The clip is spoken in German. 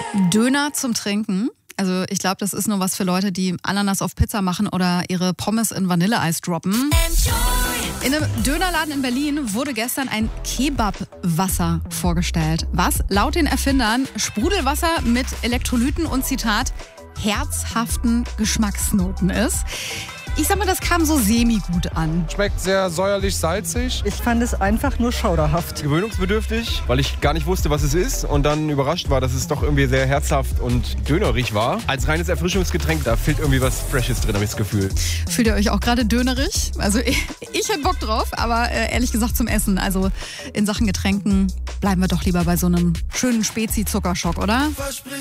Döner zum Trinken. Also ich glaube, das ist nur was für Leute, die Ananas auf Pizza machen oder ihre Pommes in Vanilleeis droppen. In einem Dönerladen in Berlin wurde gestern ein Kebabwasser vorgestellt, was laut den Erfindern Sprudelwasser mit Elektrolyten und Zitat herzhaften Geschmacksnoten ist. Ich sag mal, das kam so semi-gut an. Schmeckt sehr säuerlich, salzig. Ich fand es einfach nur schauderhaft. Gewöhnungsbedürftig, weil ich gar nicht wusste, was es ist und dann überrascht war, dass es doch irgendwie sehr herzhaft und dönerig war. Als reines Erfrischungsgetränk, da fehlt irgendwie was Freshes drin, habe ich das Gefühl. Fühlt ihr euch auch gerade dönerig? Also ich hätte Bock drauf, aber ehrlich gesagt zum Essen. Also in Sachen Getränken bleiben wir doch lieber bei so einem schönen Spezi-Zuckerschock, oder?